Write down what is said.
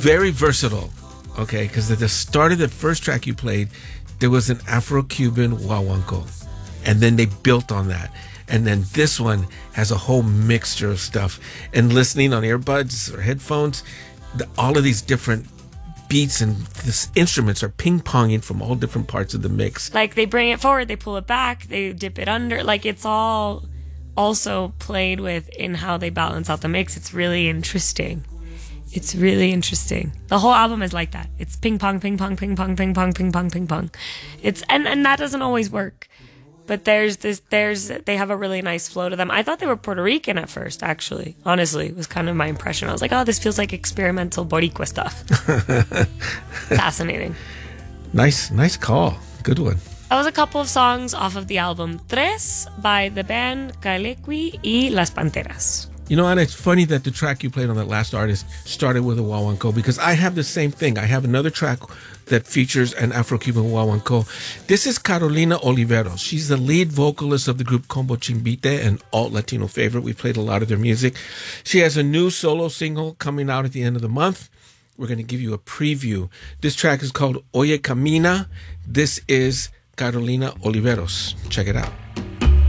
very versatile, okay? Because at the start of the first track you played, there was an Afro-Cuban guaguancó, and then they built on that. And then this one has a whole mixture of stuff. And listening on earbuds or headphones, all of these different beats and instruments are ping-ponging from all different parts of the mix. Like, they bring it forward, they pull it back, they dip it under. Like, it's all also played with in how they balance out the mix. It's really interesting. It's really interesting. The whole album is like that. It's ping pong, ping pong, ping pong, ping pong, ping pong, ping pong. It's and that doesn't always work. But they have a really nice flow to them. I thought they were Puerto Rican at first, actually. Honestly, it was kind of my impression. I was like, oh, this feels like experimental Boricua stuff. Fascinating. Nice call. Good one. That was a couple of songs off of the album Tres by the band Calequi y Las Panteras. You know, Ana, it's funny that the track you played on that last artist started with a guaguancó, because I have the same thing. I have another track that features an Afro-Cuban guaguancó. This is Carolina Oliveros. She's the lead vocalist of the group Combo Chimbite, an alt-Latino favorite. We played a lot of their music. She has a new solo single coming out at the end of the month. We're going to give you a preview. This track is called Oye Camina. This is Carolina Oliveros. Check it out.